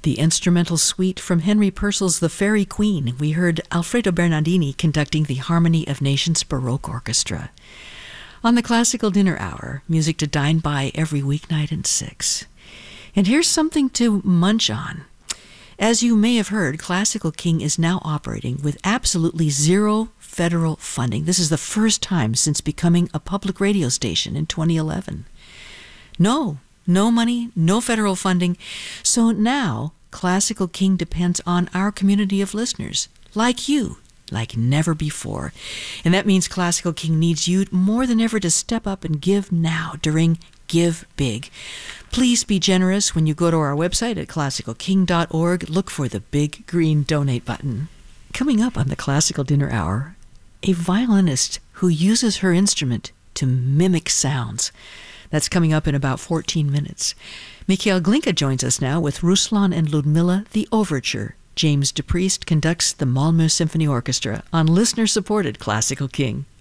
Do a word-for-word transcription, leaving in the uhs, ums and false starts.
The instrumental suite from Henry Purcell's The Fairy Queen. We heard Alfredo Bernardini conducting the Harmony of Nations Baroque Orchestra. On the Classical Dinner Hour, music to dine by every weeknight at six. And here's something to munch on. As you may have heard, Classical King is now operating with absolutely zero federal funding. This is the first time since becoming a public radio station in twenty eleven. No, no money, no federal funding. So now, Classical King depends on our community of listeners, like you, like never before. And that means Classical King needs you more than ever to step up and give now during Give Big. Please be generous when you go to our website at classical king dot org. Look for the big green donate button. Coming up on the Classical Dinner Hour, a violinist who uses her instrument to mimic sounds. That's coming up in about fourteen minutes. Mikhail Glinka joins us now with Ruslan and Ludmilla, the Overture. James DePriest conducts the Malmö Symphony Orchestra on listener-supported Classical King.